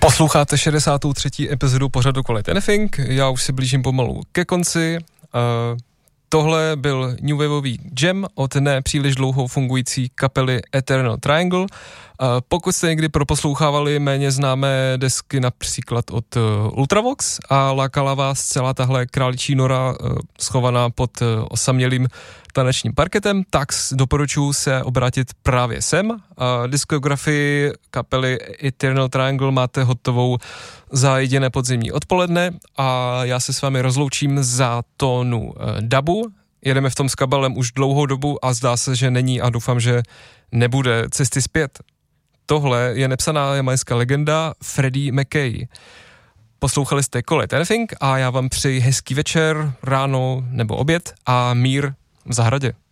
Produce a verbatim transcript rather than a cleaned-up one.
Posloucháte šedesátou třetí epizodu pořadu Quality Anything, já už se blížím pomalu ke konci. Uh, tohle byl new waveový jam od ne příliš dlouho fungující kapely Eternal Triangle. Uh, pokud jste někdy proposlouchávali méně známé desky například od uh, Ultravox a lákala vás celá tahle králičí nora uh, schovaná pod uh, osamělým tanečním parketem, tak doporučuji se obrátit právě sem. Uh, diskografii kapely Eternal Triangle máte hotovou za jediné podzimní odpoledne a já se s vámi rozloučím za tónu uh, dabu. Jedeme v tom s kabelem už dlouhou dobu a zdá se, že není a doufám, že nebude cesty zpět. Tohle je nepsaná jamajská legenda Freddie McKay. Poslouchali jste Quality Anything a já vám přeji hezký večer, ráno nebo oběd a mír v zahradě.